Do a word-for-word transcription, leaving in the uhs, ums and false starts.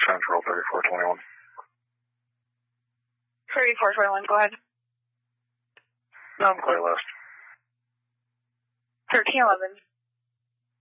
Central, thirty-four twenty-one. thirty-four twenty-one, go ahead. No, I'm clear list. thirteen eleven.